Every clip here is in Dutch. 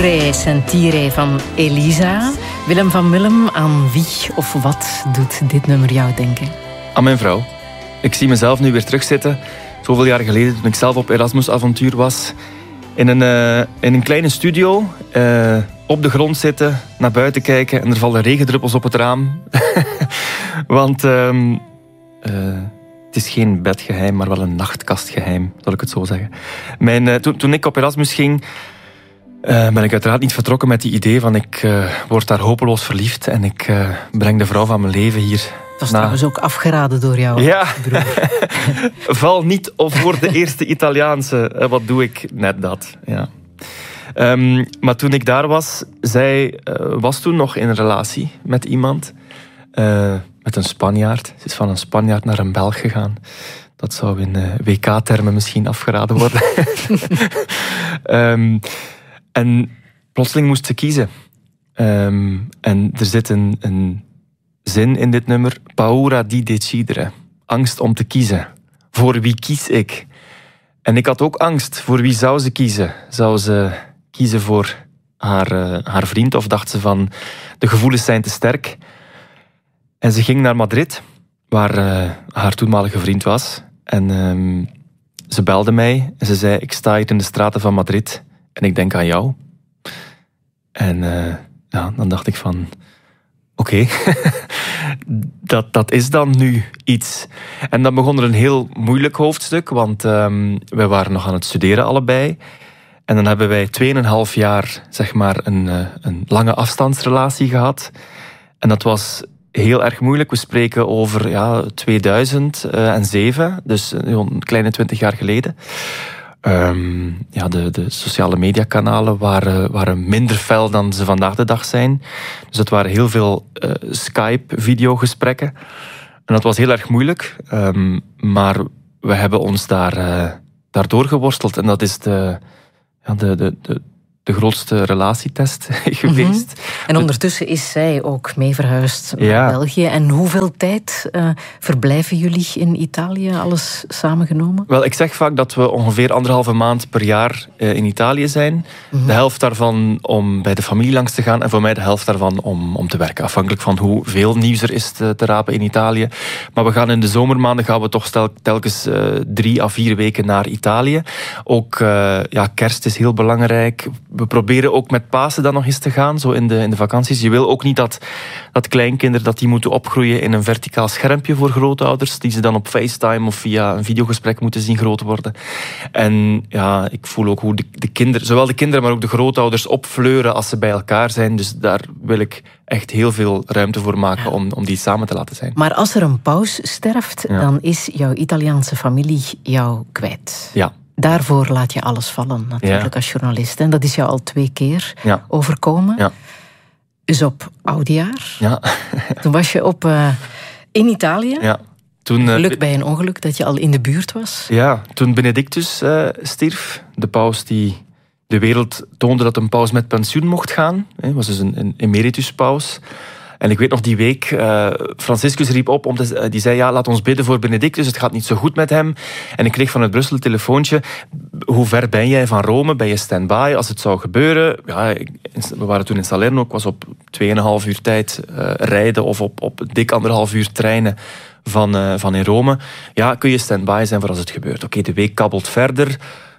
Sentire van Elisa. Willem van Willem, aan wie of wat doet dit nummer jou denken? Aan mijn vrouw. Ik zie mezelf nu weer terugzitten. Zoveel jaar geleden, toen ik zelf op Erasmus-avontuur was. In een kleine studio. Op de grond zitten, naar buiten kijken en er vallen regendruppels op het raam. Want het is geen bedgeheim, maar wel een nachtkastgeheim, zal ik het zo zeggen. Toen ik op Erasmus ging, ben ik uiteraard niet vertrokken met die idee van ik word daar hopeloos verliefd en ik breng de vrouw van mijn leven hier. Dat was trouwens ook afgeraden door jou. Ja, val niet voor de eerste Italiaanse. Wat doe ik? Net dat, ja. Maar toen ik daar was, zij was toen nog in een relatie met iemand. Met een Spanjaard. Ze is van een Spanjaard naar een Belg gegaan. Dat zou in WK-termen misschien afgeraden worden. En plotseling moest ze kiezen. En er zit een zin in dit nummer. Paura di decidere. Angst om te kiezen. Voor wie kies ik? En ik had ook angst. Voor wie zou ze kiezen? Zou ze kiezen voor haar vriend? Of dacht ze van, de gevoelens zijn te sterk? En ze ging naar Madrid, waar haar toenmalige vriend was. En ze belde mij en ze zei, ik sta hier in de straten van Madrid en ik denk aan jou. En dan dacht ik van, oké, dat is dan nu iets. En dan begon er een heel moeilijk hoofdstuk, want wij waren nog aan het studeren allebei. En dan hebben wij 2,5 jaar, zeg maar, een lange afstandsrelatie gehad. En dat was heel erg moeilijk. We spreken over 2007, dus een kleine 20 jaar geleden. De sociale mediakanalen waren minder fel dan ze vandaag de dag zijn. Dus het waren heel veel Skype-videogesprekken. En dat was heel erg moeilijk. Maar we hebben ons daar doorgeworsteld. En dat is de grootste relatietest geweest. Mm-hmm. En ondertussen is zij ook mee verhuisd naar België. En hoeveel tijd verblijven jullie in Italië, alles samengenomen? Wel, ik zeg vaak dat we ongeveer 1,5 maand per jaar in Italië zijn. Mm-hmm. De helft daarvan om bij de familie langs te gaan en voor mij de helft daarvan om te werken. Afhankelijk van hoeveel nieuws er is te rapen in Italië. Maar we gaan in de zomermaanden toch telkens 3 à 4 weken naar Italië. Ook kerst is heel belangrijk. We proberen ook met Pasen dan nog eens te gaan, zo in de vakanties. Je wil ook niet dat kleinkinderen die moeten opgroeien in een verticaal schermpje voor grootouders, die ze dan op FaceTime of via een videogesprek moeten zien groot worden. En ja, ik voel ook hoe de kinderen, zowel de kinderen maar ook de grootouders opfleuren als ze bij elkaar zijn. Dus daar wil ik echt heel veel ruimte voor maken om die samen te laten zijn. Maar als er een paus sterft, dan is jouw Italiaanse familie jou kwijt. Ja. Daarvoor laat je alles vallen, natuurlijk, als journalist. En dat is jou al 2 keer overkomen. Ja. Dus op oudjaar. Ja. Toen was je in Italië. Ja. Geluk bij een ongeluk dat je al in de buurt was. Ja, toen Benedictus stierf, de paus die de wereld toonde dat een paus met pensioen mocht gaan. Hij was dus een emeritus-paus. En ik weet nog die week, Franciscus riep op, die zei, laat ons bidden voor Benedictus, het gaat niet zo goed met hem. En ik kreeg vanuit Brussel een telefoontje, hoe ver ben jij van Rome? Ben je stand-by als het zou gebeuren? Ja, we waren toen in Salerno, ik was op 2,5 uur tijd rijden of op dik 1,5 uur treinen van in Rome. Ja, kun je stand-by zijn voor als het gebeurt? Oké, de week kabbelt verder.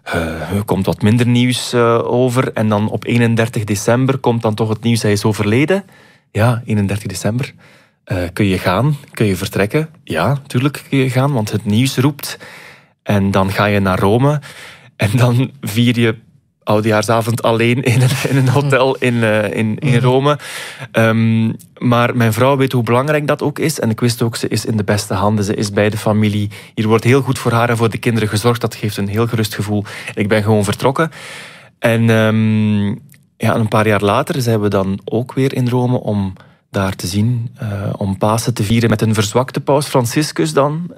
Er komt wat minder nieuws over. En dan op 31 december komt dan toch het nieuws, hij is overleden. Ja, 31 december. Kun je gaan? Kun je vertrekken? Ja, natuurlijk kun je gaan, want het nieuws roept. En dan ga je naar Rome. En dan vier je oudejaarsavond alleen in een hotel in Rome. Maar mijn vrouw weet hoe belangrijk dat ook is. En ik wist ook, ze is in de beste handen. Ze is bij de familie. Hier wordt heel goed voor haar en voor de kinderen gezorgd. Dat geeft een heel gerust gevoel. Ik ben gewoon vertrokken. En een paar jaar later zijn we dan ook weer in Rome om daar te zien, om Pasen te vieren met een verzwakte paus, Franciscus dan.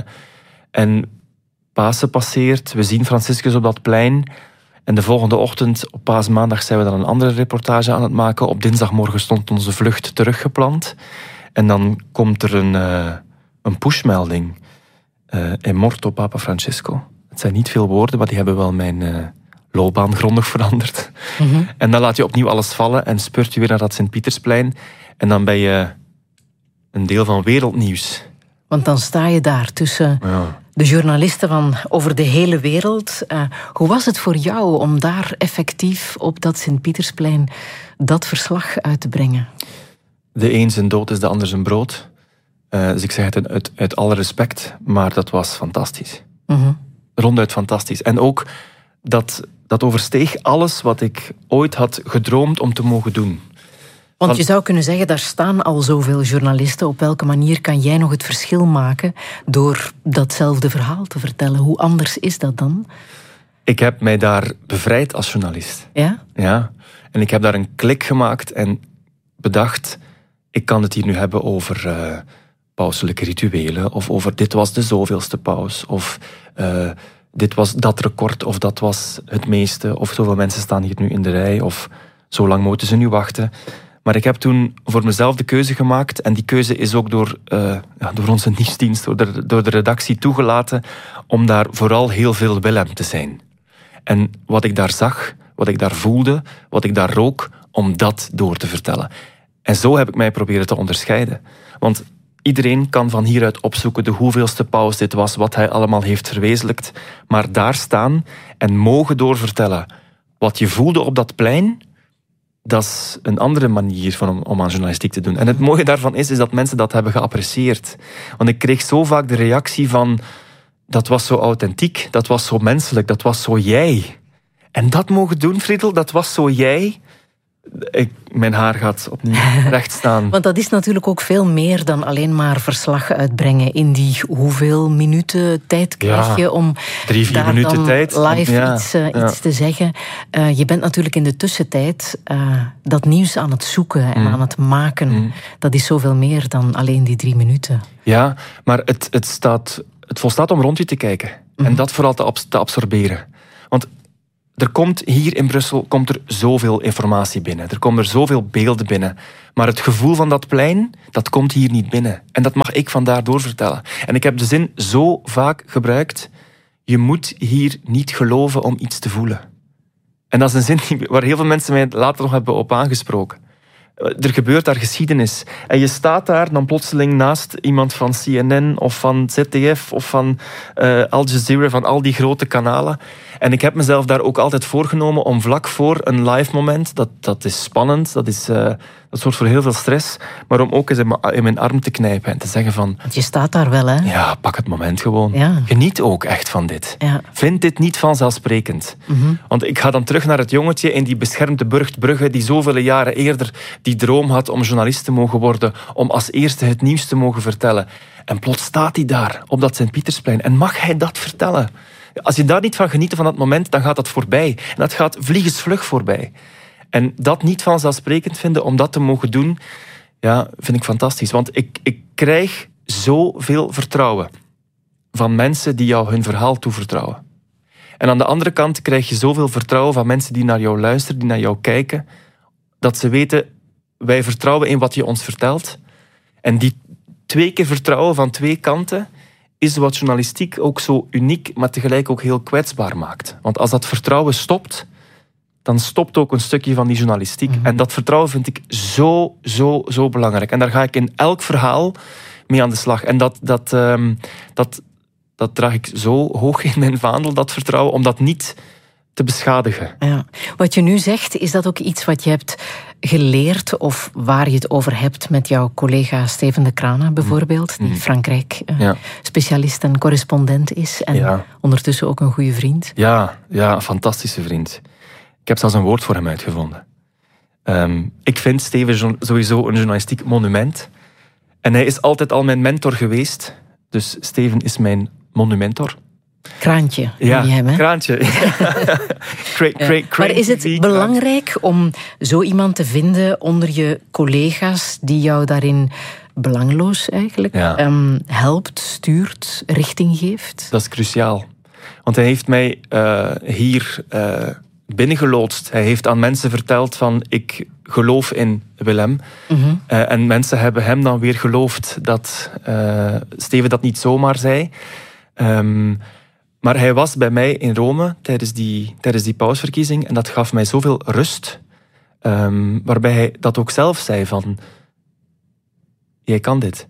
En Pasen passeert, we zien Franciscus op dat plein. En de volgende ochtend, op Paasmaandag, zijn we dan een andere reportage aan het maken. Op dinsdagmorgen stond onze vlucht teruggepland. En dan komt er een pushmelding. È morto Papa Francesco. Het zijn niet veel woorden, maar die hebben wel mijn loopbaan grondig veranderd. Mm-hmm. En dan laat je opnieuw alles vallen en speurt je weer naar dat Sint-Pietersplein. En dan ben je een deel van wereldnieuws. Want dan sta je daar tussen de journalisten van over de hele wereld. Hoe was het voor jou om daar effectief op dat Sint-Pietersplein dat verslag uit te brengen? De een zijn dood is de ander zijn brood. Dus ik zeg het uit alle respect, maar dat was fantastisch. Mm-hmm. Ronduit fantastisch. En ook dat oversteeg alles wat ik ooit had gedroomd om te mogen doen. Want je zou kunnen zeggen, daar staan al zoveel journalisten. Op welke manier kan jij nog het verschil maken door datzelfde verhaal te vertellen? Hoe anders is dat dan? Ik heb mij daar bevrijd als journalist. Ja? Ja. En ik heb daar een klik gemaakt en bedacht, ik kan het hier nu hebben over pauselijke rituelen, of over dit was de zoveelste paus, of dit was dat record, of dat was het meeste, of zoveel mensen staan hier nu in de rij, of zo lang moeten ze nu wachten. Maar ik heb toen voor mezelf de keuze gemaakt, en die keuze is ook door onze nieuwsdienst, door de redactie toegelaten, om daar vooral heel veel Willem te zijn. En wat ik daar zag, wat ik daar voelde, wat ik daar rook, om dat door te vertellen. En zo heb ik mij proberen te onderscheiden. Want iedereen kan van hieruit opzoeken de hoeveelste paus dit was, wat hij allemaal heeft verwezenlijkt. Maar daar staan en mogen doorvertellen wat je voelde op dat plein, dat is een andere manier om aan journalistiek te doen. En het mooie daarvan is dat mensen dat hebben geapprecieerd. Want ik kreeg zo vaak de reactie van, dat was zo authentiek, dat was zo menselijk, dat was zo jij. En dat mogen doen, Friedel, dat was zo jij. Mijn haar gaat opnieuw recht staan. Want dat is natuurlijk ook veel meer dan alleen maar verslag uitbrengen. In die hoeveel minuten tijd krijg je om 3-4 minuten dan tijd live iets te zeggen. Je bent natuurlijk in de tussentijd dat nieuws aan het zoeken en aan het maken. Dat is zoveel meer dan alleen die 3 minuten. Ja, maar het volstaat om rond je te kijken. En dat vooral te absorberen. Want er komt hier in Brussel zoveel informatie binnen. Er komen er zoveel beelden binnen. Maar het gevoel van dat plein, dat komt hier niet binnen. En dat mag ik vandaar doorvertellen. En ik heb de zin zo vaak gebruikt, je moet hier niet geloven om iets te voelen. En dat is een zin waar heel veel mensen mij later nog hebben op aangesproken. Er gebeurt daar geschiedenis. En je staat daar dan plotseling naast iemand van CNN of van ZDF of van Al Jazeera, van al die grote kanalen. En ik heb mezelf daar ook altijd voorgenomen om vlak voor een live moment, dat is spannend, dat zorgt voor heel veel stress, maar om ook eens in mijn arm te knijpen en te zeggen van... Want je staat daar wel, hè? Ja, pak het moment gewoon. Ja. Geniet ook echt van dit. Ja. Vind dit niet vanzelfsprekend. Mm-hmm. Want ik ga dan terug naar het jongetje in die beschermde Burgt Brugge, die zoveel jaren eerder die droom had om journalist te mogen worden, om als eerste het nieuws te mogen vertellen. En plots staat hij daar, op dat Sint-Pietersplein. En mag hij dat vertellen? Als je daar niet van geniet van dat moment, dan gaat dat voorbij. En dat gaat vliegensvlug voorbij. En dat niet vanzelfsprekend vinden om dat te mogen doen, ja, vind ik fantastisch. Want ik krijg zoveel vertrouwen van mensen die jou hun verhaal toevertrouwen. En aan de andere kant krijg je zoveel vertrouwen van mensen die naar jou luisteren, die naar jou kijken, dat ze weten, wij vertrouwen in wat je ons vertelt. En die 2 keer vertrouwen van 2 kanten is wat journalistiek ook zo uniek, maar tegelijk ook heel kwetsbaar maakt. Want als dat vertrouwen stopt, dan stopt ook een stukje van die journalistiek. Mm-hmm. En dat vertrouwen vind ik zo belangrijk. En daar ga ik in elk verhaal mee aan de slag. En dat draag ik zo hoog in mijn vaandel, dat vertrouwen, om dat niet te beschadigen. Ja. Wat je nu zegt, is dat ook iets wat je hebt geleerd of waar je het over hebt met jouw collega Steven de Crana bijvoorbeeld, die Frankrijk specialist en correspondent is en ondertussen ook een goede vriend? Ja, een fantastische vriend. Ik heb zelfs een woord voor hem uitgevonden. Ik vind Steven sowieso een journalistiek monument. En hij is altijd al mijn mentor geweest. Dus Steven is mijn monumentor. Kraantje, noem je hem, hè? Kraantje. Maar is het belangrijk om zo iemand te vinden onder je collega's die jou daarin belangloos eigenlijk helpt, stuurt, richting geeft? Dat is cruciaal. Want hij heeft mij hier binnengeloodst. Hij heeft aan mensen verteld van, ik geloof in Willem. Mm-hmm. En mensen hebben hem dan weer geloofd dat Steven dat niet zomaar zei. Maar hij was bij mij in Rome tijdens die pausverkiezing en dat gaf mij zoveel rust. Waarbij hij dat ook zelf zei van... Jij kan dit.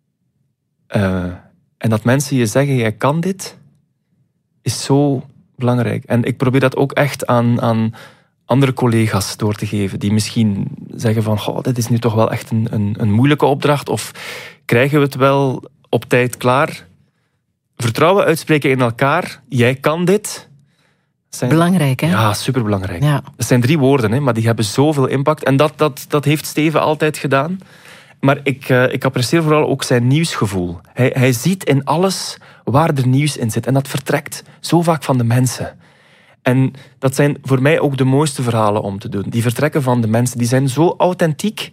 En dat mensen je zeggen, jij kan dit, is zo belangrijk. En ik probeer dat ook echt aan andere collega's door te geven, die misschien zeggen van, dit is nu toch wel echt een moeilijke opdracht, of krijgen we het wel op tijd klaar? Vertrouwen uitspreken in elkaar, jij kan dit. Belangrijk, hè? Ja, superbelangrijk. Ja. Dat zijn 3 woorden, hè, maar die hebben zoveel impact. En dat heeft Steven altijd gedaan. Maar ik apprecieer vooral ook zijn nieuwsgevoel. Hij ziet in alles waar er nieuws in zit. En dat vertrekt zo vaak van de mensen. En dat zijn voor mij ook de mooiste verhalen om te doen. Die vertrekken van de mensen. Die zijn zo authentiek.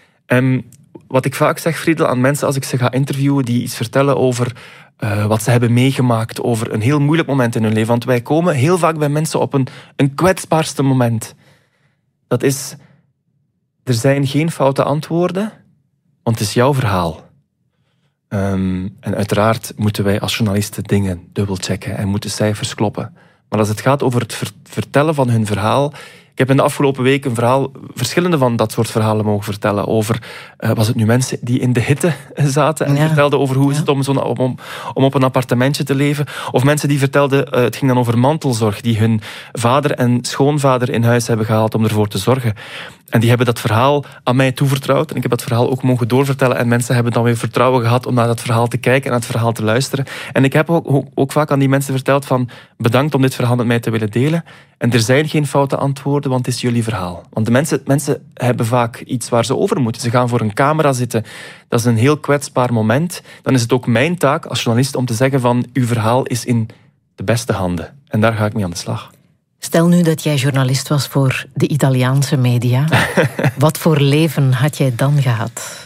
Wat ik vaak zeg, Friedel, aan mensen als ik ze ga interviewen die iets vertellen over wat ze hebben meegemaakt, over een heel moeilijk moment in hun leven. Want wij komen heel vaak bij mensen op een kwetsbaarste moment. Dat is, er zijn geen foute antwoorden, want het is jouw verhaal. En uiteraard moeten wij als journalisten dingen dubbelchecken en moeten cijfers kloppen. Maar als het gaat over het vertellen van hun verhaal... Ik heb in de afgelopen week verschillende van dat soort verhalen mogen vertellen. Over, was het nu mensen die in de hitte zaten en vertelden over hoe is het om op een appartementje te leven. Of mensen die vertelden, het ging dan over mantelzorg, die hun vader en schoonvader in huis hebben gehaald om ervoor te zorgen. En die hebben dat verhaal aan mij toevertrouwd. En ik heb dat verhaal ook mogen doorvertellen. En mensen hebben dan weer vertrouwen gehad om naar dat verhaal te kijken en naar het verhaal te luisteren. En ik heb ook vaak aan die mensen verteld van, bedankt om dit verhaal met mij te willen delen. En er zijn geen foute antwoorden, want het is jullie verhaal. Want de mensen hebben vaak iets waar ze over moeten. Ze gaan voor een camera zitten. Dat is een heel kwetsbaar moment. Dan is het ook mijn taak als journalist om te zeggen van, uw verhaal is in de beste handen. En daar ga ik mee aan de slag. Stel nu dat jij journalist was voor de Italiaanse media. Wat voor leven had jij dan gehad?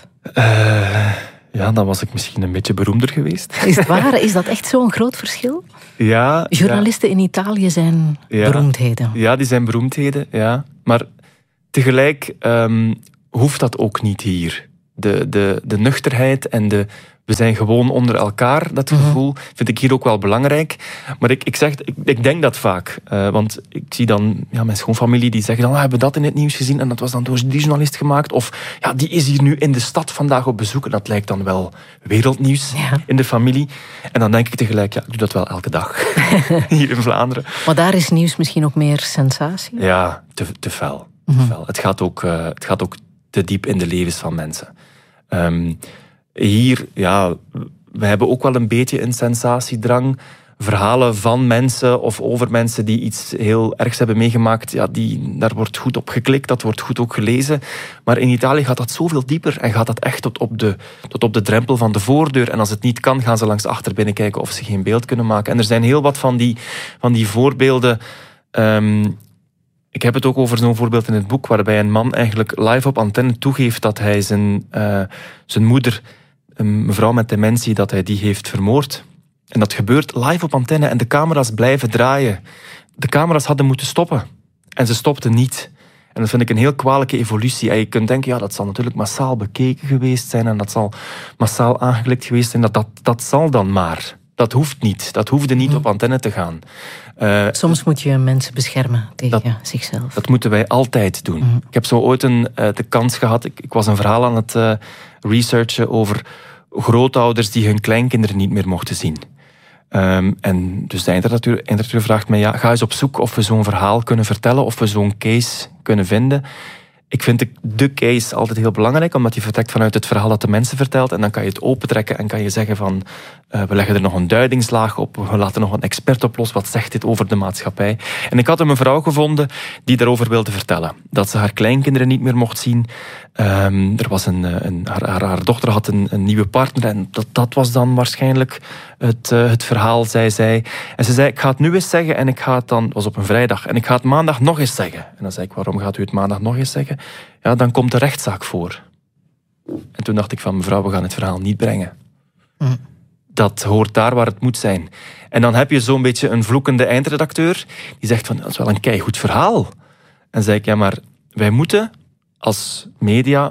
Ja, dan was ik misschien een beetje beroemder geweest. Is het waar? Is dat echt zo'n groot verschil? Ja. Journalisten in Italië zijn beroemdheden. Ja, die zijn beroemdheden, ja. Maar tegelijk hoeft dat ook niet hier. De nuchterheid en we zijn gewoon onder elkaar, dat gevoel, vind ik hier ook wel belangrijk. Maar ik denk dat vaak. Want ik zie dan mijn schoonfamilie die zeggen dan, we hebben dat in het nieuws gezien en dat was dan door die journalist gemaakt. Of die is hier nu in de stad vandaag op bezoek. En dat lijkt dan wel wereldnieuws in de familie. En dan denk ik tegelijk, ik doe dat wel elke dag. Hier in Vlaanderen. Maar daar is nieuws misschien ook meer sensatie? Ja, te fel. Te fel. Het gaat ook te diep in de levens van mensen. Hier, we hebben ook wel een beetje een sensatiedrang. Verhalen van mensen of over mensen die iets heel ergs hebben meegemaakt, daar wordt goed op geklikt, dat wordt goed ook gelezen. Maar in Italië gaat dat zoveel dieper en gaat dat echt tot op de drempel van de voordeur. En als het niet kan, gaan ze langs achterbinnen kijken of ze geen beeld kunnen maken. En er zijn heel wat van die voorbeelden. Ik heb het ook over zo'n voorbeeld in het boek, waarbij een man eigenlijk live op antenne toegeeft dat hij zijn moeder, een mevrouw met dementie, dat hij die heeft vermoord. En dat gebeurt live op antenne en de camera's blijven draaien. De camera's hadden moeten stoppen. En ze stopten niet. En dat vind ik een heel kwalijke evolutie. En je kunt denken, dat zal natuurlijk massaal bekeken geweest zijn en dat zal massaal aangeklikt geweest zijn. Dat zal dan maar. Dat hoeft niet. Dat hoefde niet op antenne te gaan. Soms moet je mensen beschermen tegen zichzelf. Dat moeten wij altijd doen. Ik heb zo ooit de kans gehad. Ik was een verhaal aan het researchen over grootouders die hun kleinkinderen niet meer mochten zien. En dus de eindredacteur vraagt mij, ga eens op zoek of we zo'n verhaal kunnen vertellen, of we zo'n case kunnen vinden. Ik vind de case altijd heel belangrijk, omdat je vertrekt vanuit het verhaal dat de mensen vertelt. En dan kan je het opentrekken en kan je zeggen van, we leggen er nog een duidingslaag op, we laten nog een expert op los, wat zegt dit over de maatschappij? En ik had een mevrouw gevonden die daarover wilde vertellen. Dat ze haar kleinkinderen niet meer mocht zien. Er was haar dochter had een nieuwe partner en dat was dan waarschijnlijk het verhaal, zei zij. En ze zei, ik ga het nu eens zeggen en ik ga het dan, het was op een vrijdag, en ik ga het maandag nog eens zeggen. En dan zei ik, waarom gaat u het maandag nog eens zeggen? Ja, dan komt de rechtszaak voor. En toen dacht ik van, mevrouw, we gaan het verhaal niet brengen. Dat hoort daar waar het moet zijn. En dan heb je zo'n beetje een vloekende eindredacteur die zegt van, dat is wel een keigoed verhaal. En zei ik, maar wij moeten als media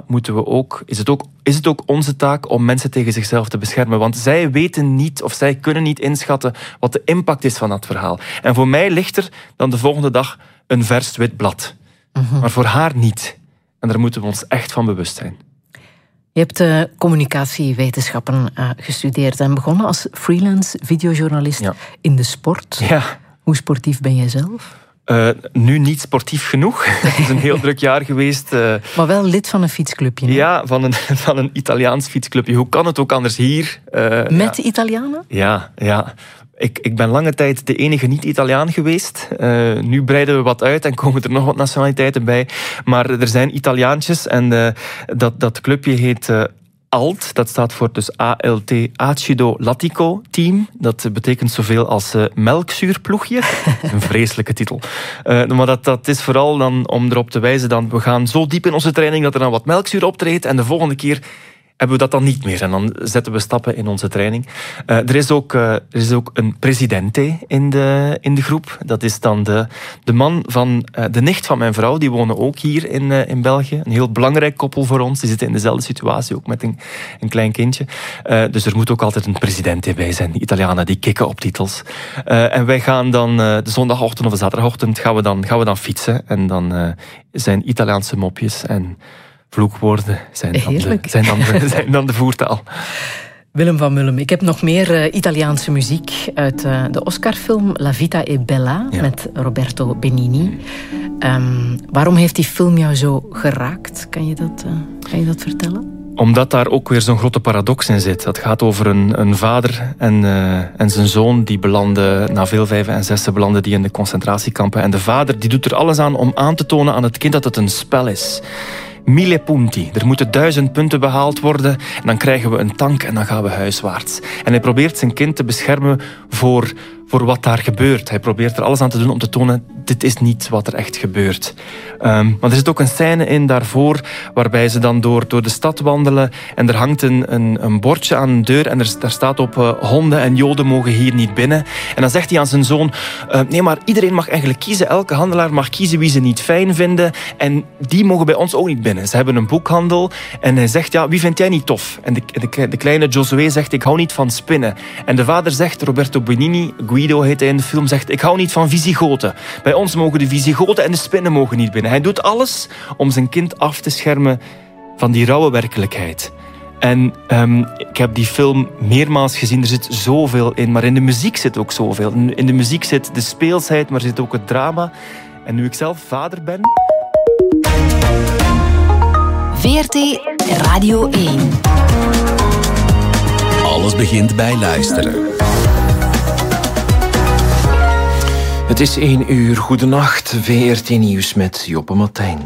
is het ook onze taak om mensen tegen zichzelf te beschermen. Want zij weten niet of zij kunnen niet inschatten wat de impact is van dat verhaal. En voor mij ligt er dan de volgende dag een vers wit blad. Maar voor haar niet. En daar moeten we ons echt van bewust zijn. Je hebt communicatiewetenschappen gestudeerd en begonnen als freelance videojournalist in de sport. Ja. Hoe sportief ben jij zelf? Nu niet sportief genoeg. Het is een heel druk jaar geweest. Maar wel lid van een fietsclubje. Hè? Ja, van een Italiaans fietsclubje. Hoe kan het ook anders hier? Met Italianen? Ja. Ik ben lange tijd de enige niet-Italiaan geweest. Nu breiden we wat uit en komen er nog wat nationaliteiten bij. Maar er zijn Italiaantjes en dat clubje heet ALT. Dat staat voor dus ALT, Acido Latico Team. Dat betekent zoveel als melkzuurploegje. Een vreselijke titel. Maar dat is vooral dan om erop te wijzen dat we gaan zo diep in onze training dat er dan wat melkzuur optreedt en de volgende keer hebben we dat dan niet meer. En dan zetten we stappen in onze training. Er is ook een presidente in de groep. Dat is dan de man van de nicht van mijn vrouw. Die wonen ook hier in België. Een heel belangrijk koppel voor ons. Die zitten in dezelfde situatie, ook met een klein kindje. Dus er moet ook altijd een presidente bij zijn. Die Italianen die kikken op titels. En wij gaan dan de zondagochtend of de zaterdagochtend gaan we dan fietsen. En dan zijn Italiaanse mopjes en vloekwoorden zijn dan de voertaal. Willem van Mullem, ik heb nog meer Italiaanse muziek uit de Oscarfilm La Vita è Bella met Roberto Benigni. Waarom heeft die film jou zo geraakt? Kan je dat vertellen? Omdat daar ook weer zo'n grote paradox in zit. Het gaat over een vader en zijn zoon die belanden, na veel vijven en zessen belanden die in de concentratiekampen. En de vader die doet er alles aan om aan te tonen aan het kind dat het een spel is. 1000 punti. Er moeten 1000 punten behaald worden. En dan krijgen we een tank en dan gaan we huiswaarts. En hij probeert zijn kind te beschermen voor wat daar gebeurt. Hij probeert er alles aan te doen om te tonen, dit is niet wat er echt gebeurt. Maar er zit ook een scène in daarvoor, waarbij ze dan door de stad wandelen en er hangt een bordje aan een deur en daar staat op honden en joden mogen hier niet binnen. En dan zegt hij aan zijn zoon, nee, maar iedereen mag eigenlijk kiezen. Elke handelaar mag kiezen wie ze niet fijn vinden en die mogen bij ons ook niet binnen. Ze hebben een boekhandel en hij zegt, ja, wie vind jij niet tof? En de kleine Josué zegt, ik hou niet van spinnen. En de vader zegt, Roberto Benigni, Guido heet hij in de film, zegt, ik hou niet van Visigoten. Bij ons mogen de Visigoten en de spinnen mogen niet binnen. Hij doet alles om zijn kind af te schermen van die rauwe werkelijkheid. En ik heb die film meermaals gezien, er zit zoveel in, maar in de muziek zit ook zoveel. In de muziek zit de speelsheid, maar zit ook het drama. En nu ik zelf vader ben... VRT Radio 1. Alles begint bij luisteren. Het is 1 uur. Goedenacht. VRT Nieuws met Joppe Martijn.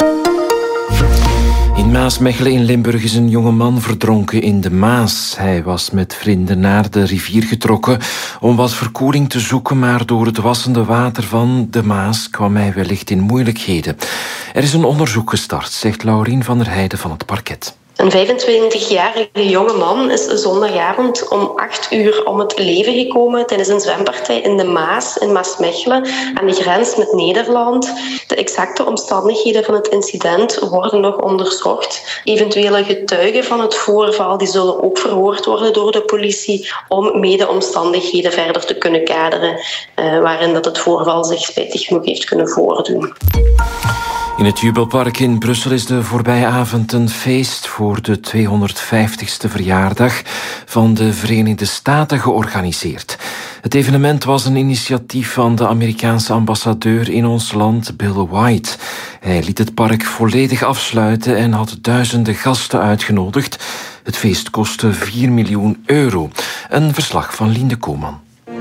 In Maasmechelen in Limburg is een jonge man verdronken in de Maas. Hij was met vrienden naar de rivier getrokken om wat verkoeling te zoeken, maar door het wassende water van de Maas kwam hij wellicht in moeilijkheden. Er is een onderzoek gestart, zegt Laurien van der Heijden van het parket. Een 25-jarige jonge man is zondagavond om 8 uur om het leven gekomen tijdens een zwempartij in de Maas in Maasmechelen aan de grens met Nederland. De exacte omstandigheden van het incident worden nog onderzocht. Eventuele getuigen van het voorval die zullen ook verhoord worden door de politie om mede omstandigheden verder te kunnen kaderen waarin dat het voorval zich spijtig genoeg heeft kunnen voordoen. In het Jubelpark in Brussel is de voorbije avond een feest voor de 250ste verjaardag van de Verenigde Staten georganiseerd. Het evenement was een initiatief van de Amerikaanse ambassadeur in ons land, Bill White. Hij liet het park volledig afsluiten en had duizenden gasten uitgenodigd. Het feest kostte 4 miljoen euro. Een verslag van Linde Koeman.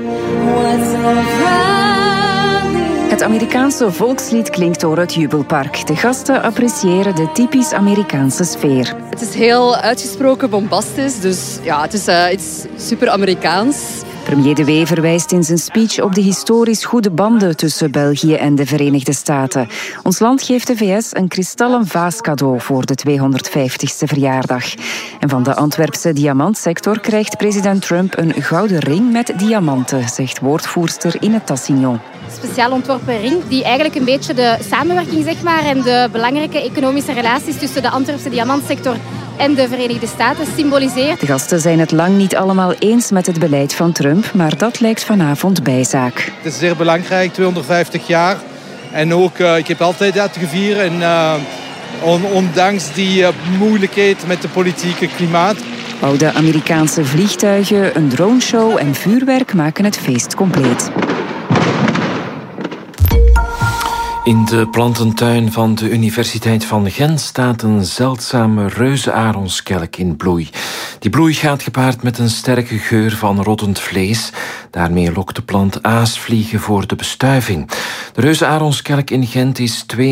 Het Amerikaanse volkslied klinkt door het Jubelpark. De gasten appreciëren de typisch Amerikaanse sfeer. Het is heel uitgesproken bombastisch, dus ja, het is iets super Amerikaans. Premier De Wee verwijst in zijn speech op de historisch goede banden tussen België en de Verenigde Staten. Ons land geeft de VS een kristallen vaas cadeau voor de 250ste verjaardag. En van de Antwerpse diamantsector krijgt president Trump een gouden ring met diamanten, zegt woordvoerster Ine Tassignon. Speciaal ontworpen ring die eigenlijk een beetje de samenwerking en de belangrijke economische relaties tussen de Antwerpse diamantsector en de Verenigde Staten symboliseert. De gasten zijn het lang niet allemaal eens met het beleid van Trump, maar dat lijkt vanavond bijzaak. Het is zeer belangrijk, 250 jaar. En ook, ik heb altijd dat gevierd. En ondanks die moeilijkheid met het politieke klimaat. Oude Amerikaanse vliegtuigen, een droneshow en vuurwerk maken het feest compleet. In de plantentuin van de Universiteit van Gent staat een zeldzame reuzenaronskelk in bloei. Die bloei gaat gepaard met een sterke geur van rottend vlees. Daarmee lokt de plant aasvliegen voor de bestuiving. De reuzenaronskelk in Gent is 2,29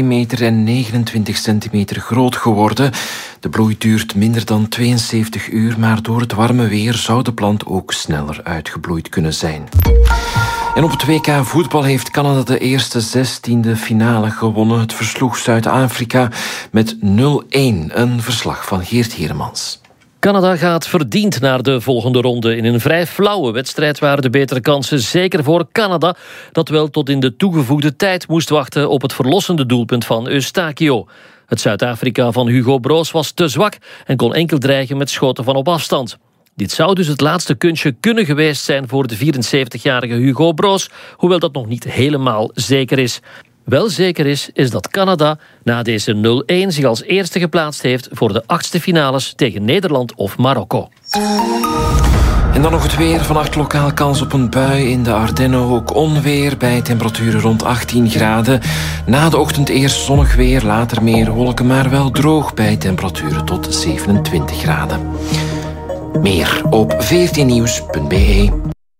meter groot geworden. De bloei duurt minder dan 72 uur, maar door het warme weer zou de plant ook sneller uitgebloeid kunnen zijn. En op het WK voetbal heeft Canada de eerste 16e finale gewonnen. Het versloeg Zuid-Afrika met 0-1. Een verslag van Geert Heremans. Canada gaat verdiend naar de volgende ronde. In een vrij flauwe wedstrijd waren de betere kansen zeker voor Canada, dat wel tot in de toegevoegde tijd moest wachten op het verlossende doelpunt van Eustachio. Het Zuid-Afrika van Hugo Broos was te zwak en kon enkel dreigen met schoten van op afstand. Dit zou dus het laatste kunstje kunnen geweest zijn voor de 74-jarige Hugo Broos, hoewel dat nog niet helemaal zeker is. Wel zeker is dat Canada na deze 0-1 zich als eerste geplaatst heeft voor de 8e finales tegen Nederland of Marokko. En dan nog het weer. Vannacht lokaal kans op een bui in de Ardennen. Ook onweer bij temperaturen rond 18 graden. Na de ochtend eerst zonnig weer, later meer wolken, maar wel droog bij temperaturen tot 27 graden. Meer op 14nieuws.be.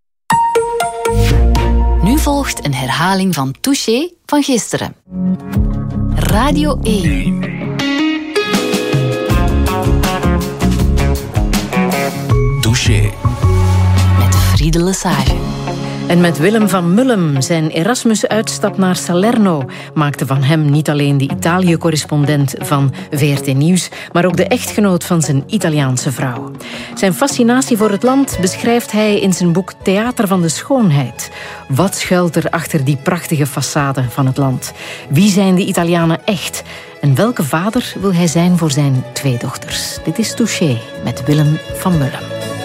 Nu volgt een herhaling van Touché van gisteren. Radio 1. Touché. Met Friede Lesage. En met Willem van Mullem, zijn Erasmus-uitstap naar Salerno, maakte van hem niet alleen de Italië-correspondent van VRT Nieuws, maar ook de echtgenoot van zijn Italiaanse vrouw. Zijn fascinatie voor het land beschrijft hij in zijn boek Theater van de Schoonheid. Wat schuilt er achter die prachtige façade van het land? Wie zijn de Italianen echt? En welke vader wil hij zijn voor zijn 2 dochters? Dit is Touché met Willem van Mullem.